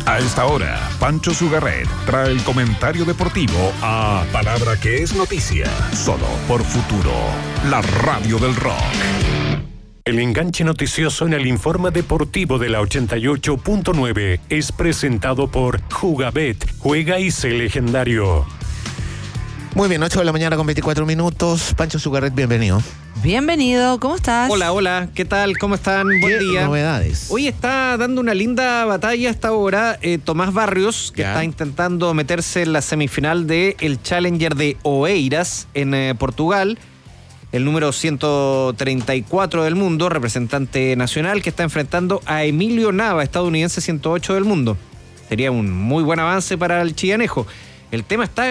A esta hora, Pancho Sugarret trae el comentario deportivo a Palabra que es noticia, solo por Futuro, la radio del rock. El enganche noticioso en el informe deportivo de la 88.9 es presentado por Jugabet, juega y sé legendario. Muy bien, 8 de la mañana con 24 minutos. Pancho Sugarret, bienvenido. Bienvenido, ¿cómo estás? Hola, ¿qué tal? ¿Cómo están? Buen ¿Qué día. novedades? Hoy está dando una linda batalla hasta ahora Tomás Barrios, que está intentando meterse en la semifinal del Challenger de Oeiras en Portugal. El número 134 del mundo, representante nacional, que está enfrentando a Emilio Nava, estadounidense 108 del mundo. Sería un muy buen avance para el chillanejo. El tema está